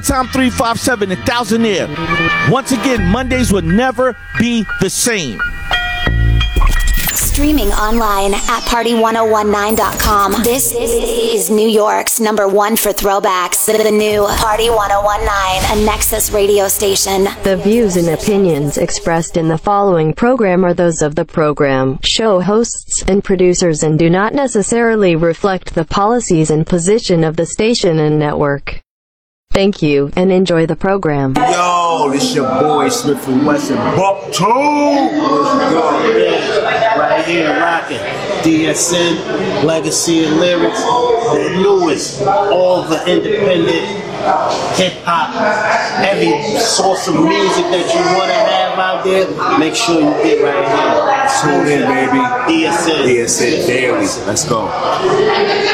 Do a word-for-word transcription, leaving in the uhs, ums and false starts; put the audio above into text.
Tom three five seven, a thousandaire. Once again, Mondays will never be the same. Streaming online at party one oh one nine dot com. This is New York's number one for throwbacks. The new Party one oh one nine, a Nexus radio station. The views and opinions expressed in the following program are those of the program, show hosts, and producers and do not necessarily reflect the policies and position of the station and network. Thank you, and enjoy the program. Yo, this your boy Smith and Wesson. Buck two! Let's go. Yeah. Right here, rocking. D S N, Legacy and Lyrics, the newest, all the independent hip-hop, every source of music that you want to have out there, make sure you get right here. Tune in, baby. D S N. D S N Daily. Let's go.